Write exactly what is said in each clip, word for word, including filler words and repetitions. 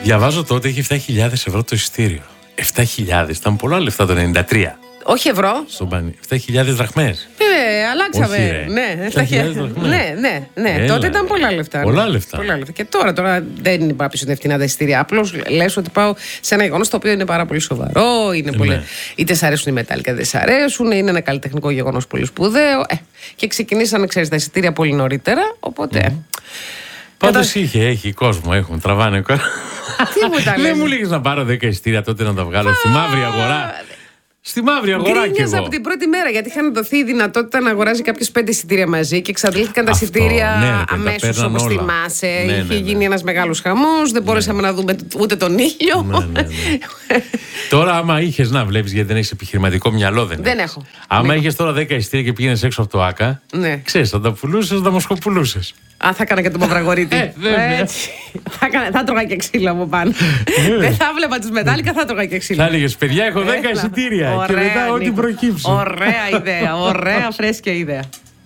Διαβάζω τότε είχε επτά χιλιάδες ευρώ το εισιτήριο. επτά χιλιάδες ήταν πολλά λεφτά το ενενήντα τρία. Όχι ευρώ. Στον Πανί. επτά χιλιάδες δραχμές. Ε, αλλάξαμε. Όχι, ρε. Ναι, επτά χιλιάδες δραχμές. ναι, ναι, ναι. Έλα, τότε ήταν ρε. πολλά λεφτά. Πολλά ναι. λεφτά. Πολλά λεφτά. Και τώρα, τώρα δεν είναι πίσω φτηνά τα εισιτήρια. Απλώς λες ότι πάω σε ένα γεγονός το οποίο είναι πάρα πολύ σοβαρό. Είναι Ναι. πολύ... Είτε σ' αρέσουν οι μετάλλικα, δεν σ' αρέσουν. Είναι ένα καλλιτεχνικό γεγονός πολύ σπουδαίο. Ε, και ξεκινήσανε, ξέρεις, τα εισιτήρια πολύ νωρίτερα. Οπότε. Mm. Πάντως Κατα... είχε, έχει κόσμο, έχουν, τραβάνε κόσμο. Τι μου τα λες. Δεν μου λέγες να πάρω δέκα εισιτήρια τότε να τα βγάλω στη μαύρη αγορά. Στη μαύρη αγορά κι Γκρίνιαζα εγώ. από την πρώτη μέρα γιατί είχαν δοθεί η δυνατότητα να αγοράζει κάποιο πέντε εισιτήρια μαζί και εξαντλήθηκαν τα Αυτό, εισιτήρια ναι, ρε, τα αμέσως παίρναν όπως όλα. θυμάσαι. Ναι, Είχε ναι, ναι. γίνει ένας μεγάλος χαμός, δεν μπορέσαμε να δούμε ούτε τον ήλιο. Ναι, ναι, ναι. Τώρα, άμα είχες να βλέπεις, γιατί δεν έχεις επιχειρηματικό μυαλό, δεν, Δεν έχεις. έχω. Άμα Ναι. είχες τώρα δέκα εισιτήρια και πήγαινες έξω από το ΆΚΑ, Ναι. ξέρεις, θα τα πουλούσες, θα τα μοσχοπουλούσες. Α, θα έκανα και τον Παυραγωρίτη. Ε, βέβαια. Έτσι. θα, έκανα, θα τρώγα και ξύλο από πάνω. Δεν θα βλέπα τους μετάλλικα, θα τρώγα και ξύλο. Θα έλεγες, παιδιά, έχω δέκα Έλα. εισιτήρια. Και Ωραία, μετά ό,τι Νίκο. προκύψει. Ωραία ιδέα, ωραία φρέσκια ιδέα.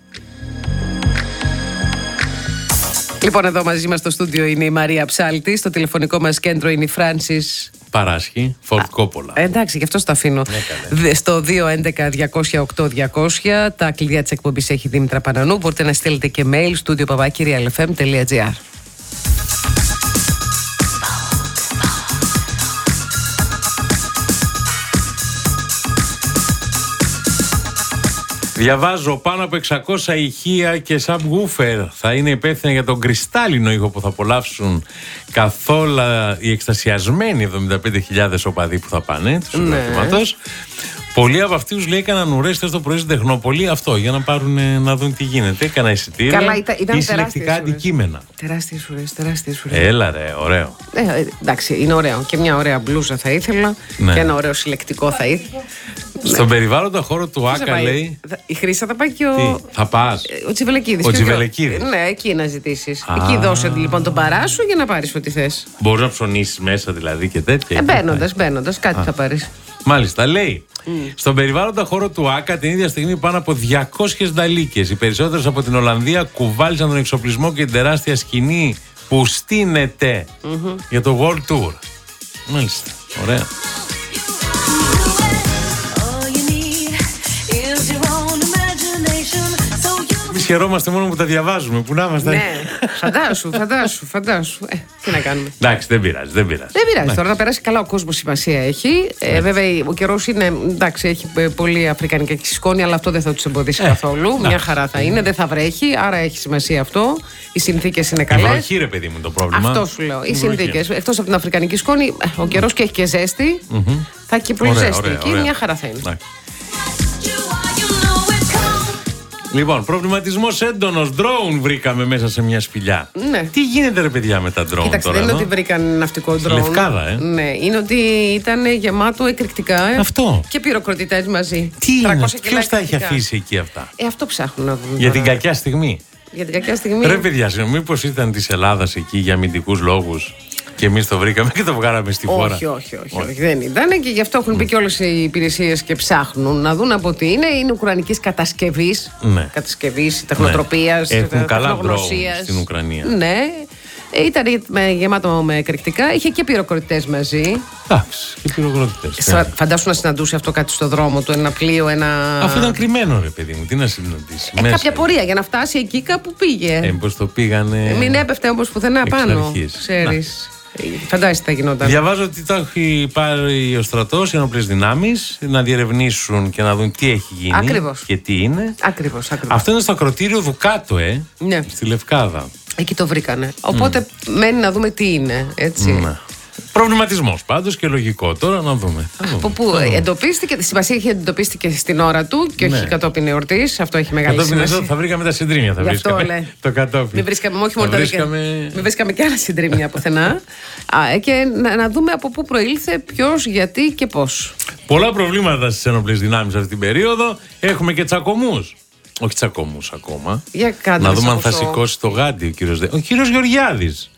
Λοιπόν, εδώ μαζί μας στο στούντιο είναι η Μαρία Ψάλτη. Στο τηλεφωνικό μας κέντρο είναι η Φράνσις. Παράσχη, Φορτ Κόπολα. Ε, εντάξει, γι' αυτό το αφήνω. Δε- Στο δύο έντεκα διακόσια οκτώ διακόσια τα κλειδιά της εκπομπής έχει η Δήμητρα Πανανού. Μπορείτε να στείλετε και mail studio παπάκι real f m τελεία g r. Διαβάζω πάνω από εξακόσια ηχεία και subwoofer θα είναι υπεύθυνα για τον κρυστάλλινο ήχο που θα απολαύσουν καθόλου οι εκστασιασμένοι εβδομήντα πέντε χιλιάδες οπαδοί που θα πάνε του Ναι. συγκροτήματος. Πολλοί από αυτούς λέει έκαναν ουρές το πρωί στην Τεχνόπολη αυτό για να πάρουν να δουν τι γίνεται. Έκανα εισιτήρια Καλά, ήταν- ήταν ή συλλεκτικά τεράστιες ουρές. αντικείμενα. Τεράστιες ουρές, τεράστιες ουρές. Έλα ρε, ωραίο. Ε, ε, εντάξει, είναι ωραίο. Και μια ωραία μπλούζα θα ήθελα. Ναι. Και ένα ωραίο συλλεκτικό θα ήθελα. Στον περιβάλλοντα χώρο του Ποιος θα ΆΚΑ πάει? λέει. Θα- Η Χρύσα θα πάει και ο. Τι, θα πας. Ο Τσιβελεκίδης. Ο Και Τσιβελεκίδης. Ναι, εκεί να ζητήσεις. Α. Εκεί δώσε λοιπόν τον παράσου για να πάρεις ό,τι θες. Μπορεί να ψωνίσεις μέσα δηλαδή και τέτοια. Ε, μπαίνοντας, μπαίνοντας, κάτι θα πάρεις. Μάλιστα, λέει. Στον περιβάλλοντα χώρο του ΆΚΑ την ίδια στιγμή πάνω από διακόσιες νταλίκες. Οι περισσότερες από την Ολλανδία κουβάλισαν τον εξοπλισμό και την τεράστια σκηνή που στείνεται για το World Tour. Μάλιστα, ωραία. Εμείς χαιρόμαστε μόνο που τα διαβάζουμε, που να είμαστε. Ναι, φαντάσου, φαντάσου, φαντάσου. Ε, τι να κάνουμε. Εντάξει, δεν πειράζει, δεν πειράζει. Δεν πειράζει τώρα, να περάσει καλά ο κόσμος, σημασία έχει. Ε, βέβαια, ο καιρός είναι, εντάξει, έχει ε, πολύ αφρικανικά και σκόνη, αλλά αυτό δεν θα τους εμποδίσει καθόλου. Μια χαρά θα είναι, δεν θα βρέχει, άρα έχει σημασία αυτό. Οι συνθήκες είναι Η καλές. βροχή, ρε παιδί μου, το πρόβλημα. Αυτό σου λέω. Οι Η βροχή. συνθήκες. Εκτός από την αφρικανική σκόνη, ο καιρός και έχει και ζέστη. Θα έχει και πολύ Ωραία, ζέστη ωραία, εκεί, ωραία. μια χαρά θα είναι. Εντάξει. Λοιπόν, προβληματισμός έντονος. Drone βρήκαμε μέσα σε μια σπηλιά. Ναι. Τι γίνεται, ρε παιδιά, με τα drone Κοίταξε, τώρα δεν είναι εδώ? ότι βρήκαν ναυτικό ντρόουν. Λευκάδα, ε. Ναι, είναι ότι ήταν γεμάτο εκρηκτικά. ε. Αυτό. Και πυροκροτητές μαζί. Τι είναι, τριακόσια κιλά ποιος τα έχει εκρηκτικά. αφήσει εκεί αυτά? Ε, αυτό ψάχνουν να δουν. Για τώρα. την κακιά στιγμή. Για την κακιά στιγμή. Ρε παιδιά, συγγνώμη, μήπως ήταν της Ελλάδας εκεί για αμυντικούς λόγους και εμείς το βρήκαμε και το βγάλαμε στη χώρα? Όχι, όχι, όχι, όχι, δεν ήταν και γι' αυτό έχουν πει και όλες οι υπηρεσίες και ψάχνουν να δουν από τι είναι. Είναι ουκρανικής κατασκευής. Ναι. Κατασκευής, τεχνοτροπίας, Έχουν τε- καλά τεχνογνωσίας. drone στην Ουκρανία. Ναι. Ε, Ήταν με- γεμάτο με εκρηκτικά. Είχε και πυροκροτητές μαζί. Εντάξει, και πυροκροτητές. Σα- Φαντάσου να συναντούσε αυτό κάτι στο δρόμο του, ένα πλοίο, ένα. Αφού ήταν κρυμμένο, ρε παιδί μου, τι να συναντήσει. Ε, κάποια πορεία για να φτάσει εκεί κάπου πήγε. Ε, πώς το πήγανε. Μην έπεφτε όμως πουθενά εξ πάνω. αρχής. Ξέρεις. Ε, Φαντάζεσαι τι θα γινόταν. Διαβάζω ότι το έχει πάρει ο στρατός, οι ενόπλες δυνάμεις, να διερευνήσουν και να δουν τι έχει γίνει Ακριβώς. και τι είναι. Ακριβώς, ακριβώς. Αυτό είναι στο ακροτήριο Δουκάτο, ε, Ναι. στη Λευκάδα. Εκεί το βρήκανε. Οπότε μένει να δούμε τι είναι. Έτσι. Ναι. Προβληματισμός πάντως και λογικό. Τώρα να δούμε. Θα Από δούμε. πού Θα δούμε. εντοπίστηκε, τη σημασία είχε εντοπίστηκε στην ώρα του και Ναι. όχι κατόπιν εορτής. Αυτό έχει μεγάλη Κατόπιν σημασία. εδώ θα βρήκαμε τα συντρίμια. Θα Γι' αυτό βρίσκαμε λέει. το κατόπιν. Μην βρίσκαμε, όχι Θα μόνο τα δικά- βρίσκαμε- Μην βρίσκαμε και άλλα συντρίμια πουθενά. Α, ε, και να, να δούμε από πού προήλθε, ποιος, γιατί και πώς. Πολλά προβλήματα στις ενόπλες δυνάμεις αυτή την περίοδο. Έχουμε και τσακωμούς. Όχι τσακωμούς ακόμα. Για κάντε Να μας δούμε αν θα ακούσω. σηκώσει το γάντι ο κύριος, Δε... ο κύριος Γεωργιάδης.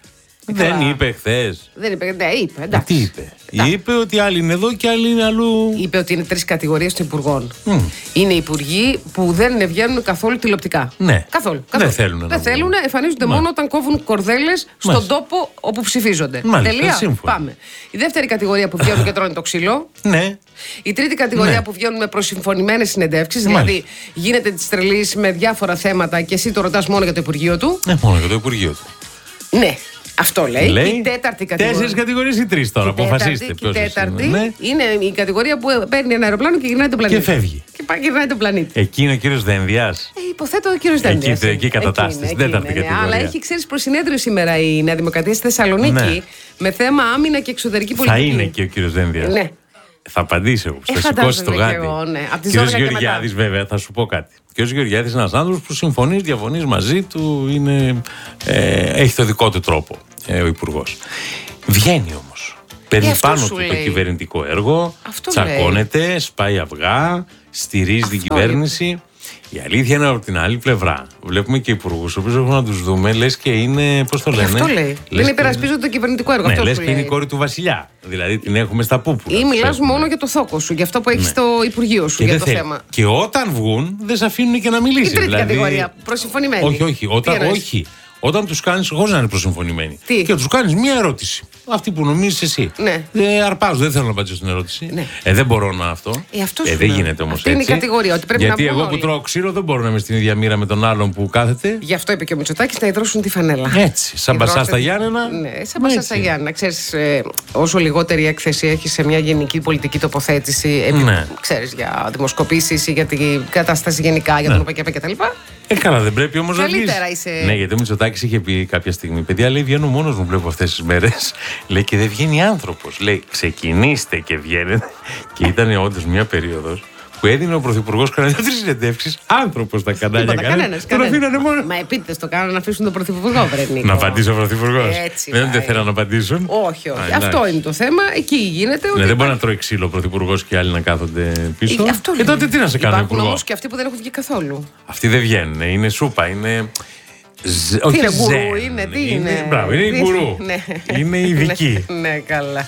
Δεν καλά. είπε χθες. Δεν είπε, ναι, είπε. Εντάξει. Τι είπε. Εντάξει. Είπε ότι άλλοι είναι εδώ και άλλοι είναι αλλού. Είπε ότι είναι τρεις κατηγορίες των υπουργών. Mm. Είναι υπουργοί που δεν βγαίνουν καθόλου τηλεοπτικά. Ναι. Καθόλου. καθόλου. Δεν θέλουν. Δεν θέλουν, εμφανίζονται Μα. μόνο όταν κόβουν κορδέλες στον Μάλιστα. τόπο όπου ψηφίζονται. Μάλιστα. Τελεία. Σύμφωνα. Πάμε. Η δεύτερη κατηγορία που βγαίνουν και τρώνε το ξύλο. Ναι. Η τρίτη κατηγορία ναι. που βγαίνουν με προσυμφωνημένες συνεντεύξεις. Δηλαδή γίνεται τη τρελή με διάφορα θέματα και εσύ το ρωτάς μόνο για το Υπουργείο του. Ναι, μόνο για το Υπουργείο του. Ναι. Αυτό λέει. λέει. Η τέταρτη κατηγορία. Τέσσερις κατηγορίες ή τρεις τώρα, αποφασίστε. Η τέταρτη είναι, είναι η κατηγορία που παίρνει ένα αεροπλάνο και γυρνάει τον πλανήτη. Και φεύγει. Και πάει γυρνάει τον πλανήτη. Εκεί είναι ο κύριος Δένδιας. Ε, υποθέτω ο κύριος Δένδιας. Εκεί, εκεί κατατάσσεται. Στην τέταρτη ναι, κατηγορία. Αλλά έχει, ξέρεις, προσυνέδριο σήμερα η Νέα Δημοκρατία στη Θεσσαλονίκη ναι. με θέμα άμυνα και εξωτερική πολιτική. Θα είναι και ο κύριος Δένδιας. Ναι. Θα απαντήσει εγώ. Ε, θα σηκώσει το γάτι. Ναι. Κύριος Γεωργιάδης, βέβαια, θα σου πω κάτι. Ο κύριος Γεωργιάδης είναι ένας άνθρωπος που συμφωνείς, διαφωνείς μαζί του, είναι, ε, έχει το δικό του τρόπο ε, ο υπουργός. Βγαίνει όμως. Παίρνει πάνω του λέει. το κυβερνητικό έργο, αυτό τσακώνεται, λέει. σπάει αυγά, στηρίζει αυτό την κυβέρνηση. Λέει. Η αλήθεια είναι από την άλλη πλευρά. Βλέπουμε και υπουργούς, ο οποίος έχουμε να τους δούμε, λες και είναι. Πώς το λένε. Αυτό λέει. Δεν υπερασπίζονται το κυβερνητικό έργο. Ναι, αυτό λες και λέει. είναι η κόρη του βασιλιά. Δηλαδή την έχουμε στα πούπουλα. Ή μιλάς μόνο για το θόκο σου, για αυτό που έχεις ναι. στο Υπουργείο σου, και για το θέλει. θέμα. Και όταν βγουν, δεν σε αφήνουν και να μιλήσει. Η τρίτη δηλαδή... κατηγορία, προσυμφωνημένη. Όχι, όχι. Όταν, όχι. Όταν τους κάνεις, χωρίς να είναι προσυμφωνημένοι. Τι? Και τους κάνεις μία ερώτηση. Αυτή που νομίζεις εσύ. Ναι. Ε, αρπάζω, δεν θέλω να απαντήσω στην ερώτηση. Ναι. Ε, δεν μπορώ να αυτό. Ε, αυτό ε, δεν γίνεται όμως έτσι. Είναι η κατηγορία. Ότι πρέπει Γιατί να εγώ που όλοι. τρώω ξύλο δεν μπορώ να είμαι στην ίδια μοίρα με τον άλλον που κάθεται. Γι' αυτό είπε και ο Μητσοτάκης να υδρώσουν τη φανέλα. Έτσι. Σαν μπασά στα Γιάννενα. Ναι, σαν μπασά στα Γιάννενα. Ξέρεις, ε, όσο λιγότερη έκθεση έχει σε μια γενική πολιτική τοποθέτηση, επί, ναι. ξέρεις, για δημοσκοπήσεις ή για την κατάσταση γενικά, για τον ΟΠΕΚΕΠ κτλ. Ε, καλά, δεν πρέπει όμως να βγεις. Είσαι... Ναι, γιατί ο Μητσοτάκης είχε πει κάποια στιγμή: παιδιά, λέει, βγαίνω μόνος μου, βλέπω αυτές τις μέρες. Λέει και δεν βγαίνει άνθρωπος. Λέει, ξεκινήστε και βγαίνετε. Και ήταν όντως μια περίοδος που έδινε ο Πρωθυπουργός κανένα τρεις συνεντεύξεις. Άνθρωπος τα κανάλια κανένας. Τον αφήνανε μόνο. Μα επίτηδες το κάνουν να αφήσουν τον Πρωθυπουργό, βρε. Να απαντήσει ο Πρωθυπουργός. Δεν δεν θέλουν να απαντήσουν. Όχι, όχι. Αυτό είναι το θέμα. Εκεί γίνεται. Ναι, δεν μπορεί να τρώει ξύλο ο Πρωθυπουργός και άλλοι να κάθονται πίσω. Και τότε τι να σε κάνει ο Υπουργός. Όμως και αυτοί που δεν έχουν βγει καθόλου. Αυτοί δεν βγαίνουν. Είναι σούπα. Είναι. Ζ... Τι είναι γκουρού, είναι, τι είναι. είναι μπράβο, είναι η γκουρού. Ναι. Είναι ειδική. Ναι, ναι, καλά.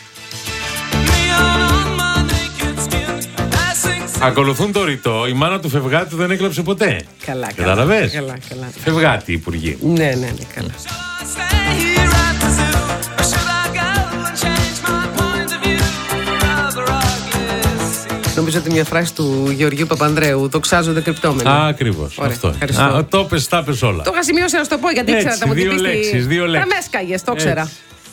Ακολουθούν το ρητό. Η μάνα του Φευγάτη δεν έκλαψε ποτέ. Καλά, Καταλαβες. Καλά, καλά. Φευγάτη, υπουργή. Ναι, ναι, ναι, καλά. Νομίζω ότι μια φράση του Γεωργίου Παπανδρέου, το ξάζονται κρυπτόμενοι. Ακριβώς. Αυτό. Α, το πες, τα πες όλα. Το είχα σημειώσει να σου το πω γιατί ήξερα τα μου δύο λέξεις, δύο λέξεις. Τα μέσκαγες, το ξέρα.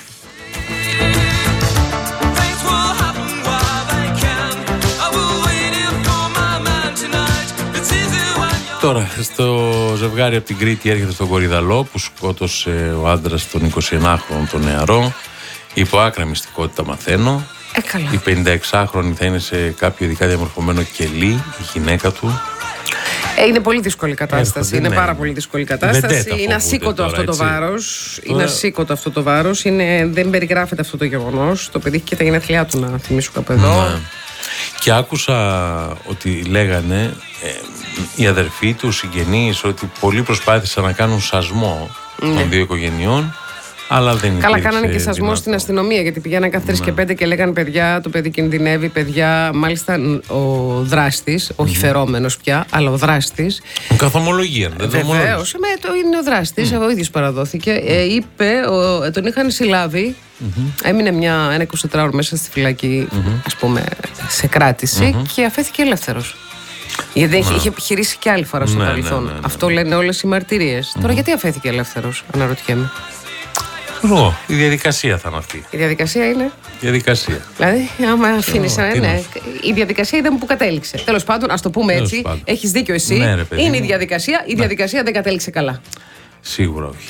Τώρα, στο ζευγάρι από την Κρήτη έρχεται στον Κορυδαλό που σκότωσε ο άντρας τον εικοσιενάχρονο τον νεαρό. Υπό άκρα μυστικότητα μαθαίνω. Ε, καλά. Η πενηνταεξάχρονη θα είναι σε κάποιο ειδικά διαμορφωμένο κελί, η γυναίκα του. Ε, είναι πολύ δύσκολη κατάσταση. Έρχονται, είναι ναι. πάρα πολύ δύσκολη κατάσταση. Είναι ασήκωτο αυτό το βάρος. Τώρα... Είναι ασήκωτο αυτό το βάρος. Είναι... Δεν περιγράφεται αυτό το γεγονός. Το παιδί έχει και τα γενέθλιά του, να θυμίσω κάπου εδώ. Ναι. Και άκουσα ότι λέγανε ε, οι αδερφοί του, οι συγγενείς, ότι πολλοί προσπάθησαν να κάνουν σασμό ναι. των δύο οικογενειών. Αλλά δεν Καλά, κάνανε και σασμό δυνατό. Στην αστυνομία, γιατί πηγαίναν κάθε τρεις ναι. και πέντε και λέγανε παιδιά, το παιδί κινδυνεύει, παιδιά. Μάλιστα ο δράστης, mm. όχι φερόμενος πια, αλλά ο δράστης. Καθομολογία, δεν το Βεβαίως, το είναι ο δράστης, mm. ο ίδιος παραδόθηκε. Ε, είπε, ο, τον είχαν συλλάβει, mm-hmm. έμεινε μια, ένα εικοσιτετράωρο μέσα στη φυλακή, mm-hmm. ας πούμε, σε κράτηση mm-hmm. και αφέθηκε ελεύθερος. Γιατί είχε, είχε επιχειρήσει και άλλη φορά στο ναι, παρελθόν. Ναι, ναι, ναι. Αυτό λένε όλες οι μαρτυρίες. Mm-hmm. Τώρα γιατί αφέθηκε ελεύθερος, αναρωτιέμαι. Εγώ, η διαδικασία θα είναι αυτή. Η διαδικασία είναι. Διαδικασία. Δηλαδή, άμα αφήνει. Ναι, ναι. Η διαδικασία είδαμε που κατέληξε. Τέλος πάντων, ας το πούμε Τέλος έτσι. Έχεις δίκιο εσύ. Ναι, ρε, παιδί, είναι η διαδικασία. Η ναι. διαδικασία δεν κατέληξε καλά. Σίγουρα όχι.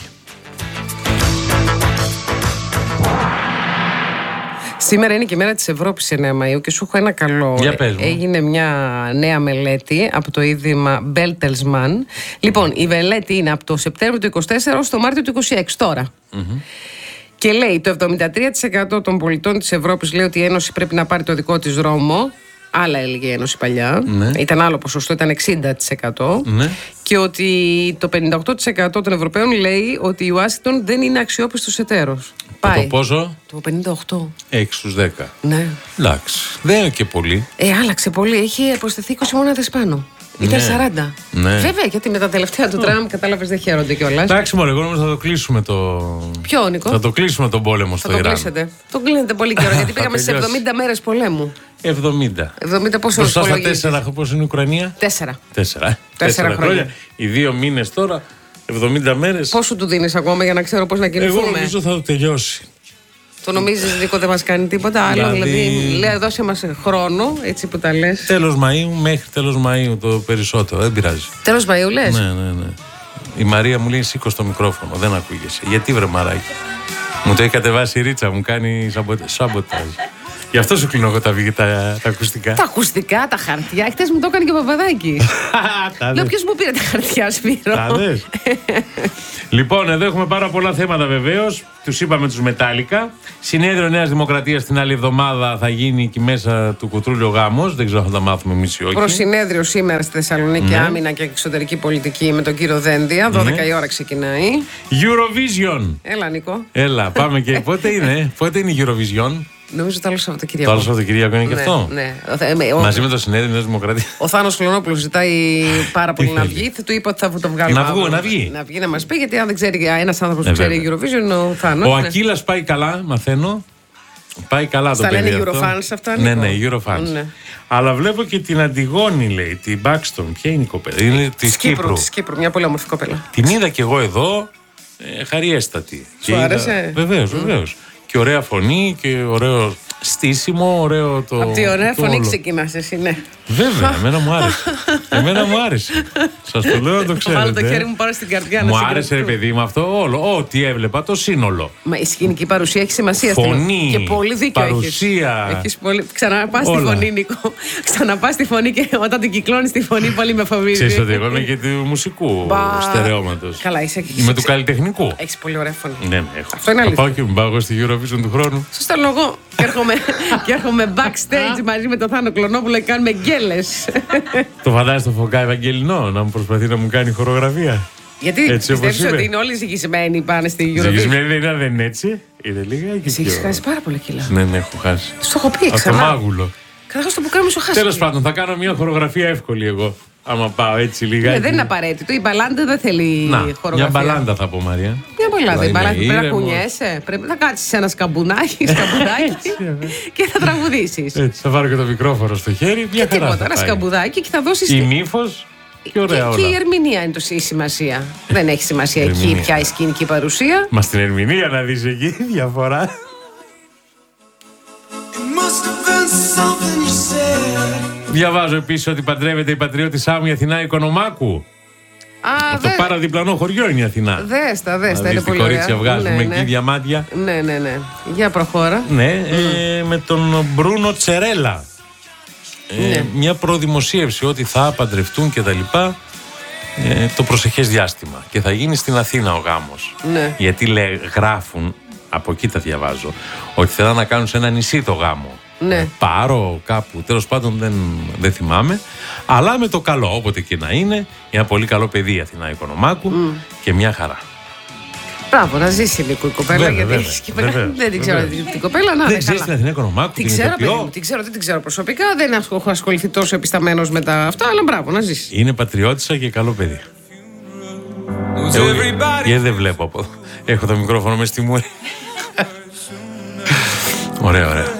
Σήμερα είναι και η μέρα της Ευρώπης εννέα Μαΐου και σου έχω ένα καλό. Για πες μου. Έγινε μια νέα μελέτη από το Ίδρυμα Bertelsmann. Λοιπόν, η μελέτη είναι από το Σεπτέμβριο του είκοσι τέσσερα ως το Μάρτιο του είκοσι έξι τώρα. Mm-hmm. Και λέει το εβδομήντα τρία τοις εκατό των πολιτών της Ευρώπης λέει ότι η Ένωση πρέπει να πάρει το δικό της δρόμο. άλλα έλεγε η Ένωση παλιά. Ναι. Ήταν άλλο ποσοστό, ήταν εξήντα τοις εκατό. Ναι. Και ότι το πενήντα οκτώ τοις εκατό των Ευρωπαίων λέει ότι η Ουάσιγκτον δεν είναι αξιόπιστος εταίρος. Πάει. Το πόσο? Το πενήντα οκτώ. έξι στους δέκα. Ναι. Εντάξει. Δεν είναι και πολύ. Ε, άλλαξε πολύ. Έχει προσθεθεί είκοσι μόναδες πάνω. Ήταν Ναι. σαράντα. Ναι. Βέβαια, γιατί με τα τελευταία του Τραμπ, κατάλαβες, δεν χαίρονται κιόλας. Εντάξει, μωρέ, εγώ νομίζω θα το κλείσουμε το. Ποιο, Νικό? Θα το κλείσουμε τον πόλεμο Θα στο το Ιράν. κλείσετε. Το κλείνετε πολύ καιρό, γιατί πήγαμε σε τελειώσει. εβδομήντα μέρες πολέμου. εβδομήντα. εβδομήντα πόσο Μπροστά στα υπολογίζεις? τέσσερα, πώς είναι η Ουκρανία? Τέσσερα. Τέσσερα. ε. Τέσσερα χρόνια. Οι δύο μήνες τώρα, εβδομήντα μέρες. Πόσο του δίνεις ακόμα για να ξέρω πώς να Εγώ κινηθούμε? νομίζω θα το τελειώσει. Το νομίζεις, Νίκο, δεν μας κάνει τίποτα άλλο? Δηλαδή- Δηλαδή, λέει, δώσε μας χρόνο, έτσι που τα λες. Τέλος Μαΐου, μέχρι τέλος Μαΐου το περισσότερο. Δεν πειράζει. Τέλος Μαΐου λες? Ναι, ναι, ναι. Η Μαρία μου λέει: σήκω στο μικρόφωνο, δεν ακούγεσαι. Γιατί βρε μαράκι? Μου το έχει κατεβάσει η Ρίτσα, μου κάνει σαμποτα- σαμποτάζ. Γι' αυτό σου κλείνω εγώ τα, βι- τα, τα ακουστικά. Τα ακουστικά, τα χαρτιά. Χτες μου το έκανε και ο Παπαδάκης. Τα Λέω, δες. ποιος μου πήρε τα χαρτιά, Σπύρο? Τα δες. Λοιπόν, εδώ έχουμε πάρα πολλά θέματα βεβαίως. Τους είπαμε τους Μετάλλικα. Συνέδριο Νέας Δημοκρατίας την άλλη εβδομάδα θα γίνει εκεί μέσα του κουτρούλιο γάμος. Δεν ξέρω αν θα τα μάθουμε εμείς ή όχι. Προσυνέδριο σήμερα στη Θεσσαλονίκη, Ναι. άμυνα και εξωτερική πολιτική με τον κύριο Δένδια. δώδεκα η ώρα ξεκινάει. Eurovision. Έλα, Νίκο. Έλα, πάμε και. Πότε είναι, πότε είναι η Eurovision? Νομίζω το άλλο Το Σαββατοκύριακο. άλλο Σαββατοκύριακο είναι και Ναι, αυτό. ναι. Ο- ο- Μαζί με το Συνέδριο Νέας Δημοκρατίας. Ο Θάνος Κλωνόπουλος ζητάει πάρα πολύ να θέλει? βγει. Θα του είπα ότι θα το βγάλω. Να βγω, αύριο. να βγει. Να βγει να μας πει, γιατί αν δεν ξέρει ένας άνθρωπος Ε, που ξέρει βέβαια. Eurovision είναι ο Θάνος. Ο ναι. Ακύλας πάει καλά, μαθαίνω. Πάει καλά το Στα παιδί λένε αυτό. Eurofans αυτά, Ναι, Νίκο? ναι, Eurofans. Ναι. Αλλά βλέπω και την Αντιγόνη, λέει, την Μπάξτον. Ποια είναι η κοπέλα? Είναι της Της Κύπρου, Κύπρου. της Κύπρου, μια πολύ όμορφη κοπέλα. Την είδα κι εγώ εδώ, ε, χαριέστατη. Και είδα- άρεσε? Βεβαίως, βεβαίως. Και ωραία φωνή και ωραίο στήσιμο, ωραίο το. Από τη ωραία το φωνή όλο. ξεκινάς εσύ, ναι. Βέβαια, εμένα μου άρεσε. εμένα μου άρεσε. Σας το λέω να το Θα ξέρετε. βάλω το χέρι μου πάνω στην καρδιά να Μου συγκρατηθώ. άρεσε, ρε παιδί μου, αυτό όλο. Ό,τι έβλεπα, το σύνολο. Μα η σκηνική παρουσία έχει σημασία. Φωνή, στην... Και πολύ δίκιο παρουσία. έχεις. Έχεις πολύ... Ξαναπάς τη Όλα. φωνή, Νίκο. Ξαναπάς τη φωνή και όταν την κυκλώνεις τη φωνή πολύ με φοβίζει. Ξέρεις ότι εγώ είμαι και του μουσικού Μπα. στερεώματος. Καλά, είσαι εκεί. Είμαι του καλλιτεχνικού. Έχεις πολύ ωραία φωνή. Ναι, ναι, έχω. Αυτό είναι Θα αλήθεια. πάω και μου πάω εγώ στη Eurovision του χρόνου. Σας το λέω εγώ. Και έρχομαι, και έρχομαι backstage μαζί με τον Θάνο Κλωνόπουλο και κάνουμε γκέλες. Το φαντάζεσαι το Φωκά Ευαγγελινό να μου προσπαθεί να μου κάνει χορογραφία. Γιατί Έτσι όπως πιστεύεις είμαι. ότι είναι όλοι ζυγισμένοι πάνε στη Eurovision? Ζυγισμένη δεν είναι, δεν είναι έτσι. Είναι λίγα και Εσύ έχεις πιο. χάσει πάρα πολλά κιλά. Ναι, ναι, έχω χάσει. Στο έχω πει Από το ξανά. μάγουλο. Καταρχάς το που κάνουμε σου χάσει. Τέλος πάντων, θα κάνω μια χορογραφία εύκολη εγώ. Άμα πάω έτσι λιγάκι. Ναι, δεν είναι απαραίτητο. Η μπαλάντα δεν θέλει Να, χορογραφία. μια μπαλάντα θα πω, Μαρία. Μια μπαλάντα. Η είναι μπαλάντα πρέπει να ήρεμος. κουνιέσαι. Πρέπει να κάτσεις σε ένα σκαμπουδάκι, σκαμπουδάκι και θα τραγουδήσεις. Έτσι, θα πάρω και το μικρόφωνο στο χέρι. Μια Και χαρά τίποτα. θα Ένα πάει. σκαμπουδάκι και θα δώσεις. Η τη- νύφος και Και, ωραία και η όλα. ερμηνεία είναι το η σημασία. Δεν έχει σημασία εκεί Ερμηνεία. πια η σκηνική παρουσία. Μα στην ερμηνεία να δεις εκεί διαφορά. Must have been something you said. Διαβάζω επίσης ότι παντρεύεται η πατριώτησά μου η Αθηνά Οικονομάκου. Α, Από το δε, παραδιπλανό χωριό είναι η Αθηνά. δέστα, δέστα. Να Είναι δεις τι πολύ ωραία. κορίτσια βγάζουμε Ναι, εκεί ναι. διαμάντια. Ναι, ναι, ναι. Για προχώρα. Ναι, ε, με τον Μπρούνο Τσερέλα. Ε, Ναι. Μια προδημοσίευση ότι θα παντρευτούν και τα λοιπά ε, το προσεχές διάστημα. Και θα γίνει στην Αθήνα ο γάμος. Ναι. Γιατί λέει, γράφουν, από εκεί τα διαβάζω, ότι θέλουν να κάνουν σε ένα νησί το γάμο. Ναι. Ε, Πάρο κάπου, τέλος πάντων δεν, δεν θυμάμαι. Αλλά με το καλό, όποτε και να είναι, ένα πολύ καλό παιδί η Αθηνά Οικονομάκου και μια χαρά. Μπράβο, να ζήσει λίγο η κοπέλα. Βέβαια, γιατί βέβαια, έχεις και βέβαια, δεν την ξέρω βέβαια. την κοπέλα. Να Δεν είναι ξέρεις καλά. την Αθηνά Οικονομάκου, Την την ξέρω, ηθοποιό? παιδί μου, την ξέρω, δεν την ξέρω προσωπικά. Δεν έχω ασχοληθεί τόσο επισταμένος με τα αυτά, αλλά μπράβο, να ζήσει. Είναι πατριώτισσα και καλό παιδί. Was Εγώ everybody γιατί δεν βλέπω από εδώ. Έχω το μικρόφωνο μες στη μούρη. Ωραία, ωραία.